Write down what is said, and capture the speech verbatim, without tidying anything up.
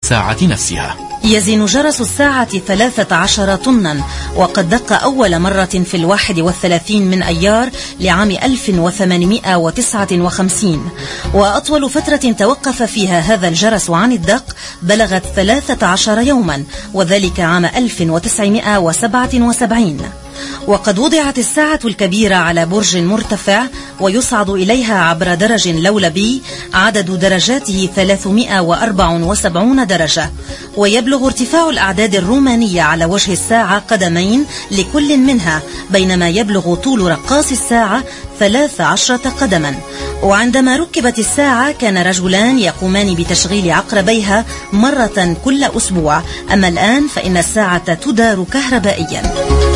الساعة نفسها. يزن جرس الساعة ثلاثة عشر طنا، وقد دق أول مرة في الواحد والثلاثين من أيار لعام ألف وثمانمائة وتسعة وخمسين، وأطول فترة توقف فيها هذا الجرس عن الدق بلغت ثلاثة عشر يوما، وذلك عام ألف وتسعمائة وسبعة وسبعين. وقد وضعت الساعة الكبيرة على برج مرتفع ويصعد إليها عبر درج لولبي عدد درجاته ثلاثمائة وأربعة وسبعين درجة، ويبلغ ارتفاع الأعداد الرومانية على وجه الساعة قدمين لكل منها، بينما يبلغ طول رقاص الساعة ثلاث عشرة قدما. وعندما ركبت الساعة كان رجلان يقومان بتشغيل عقربيها مرة كل أسبوع، أما الآن فإن الساعة تدار كهربائيا.